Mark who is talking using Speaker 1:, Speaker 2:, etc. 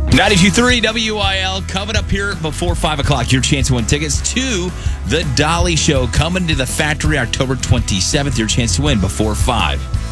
Speaker 1: 92.3 WIL coming up here before 5 o'clock. Your chance to win tickets to the Dolly Show coming to the Factory October 27th. Your chance to win before 5.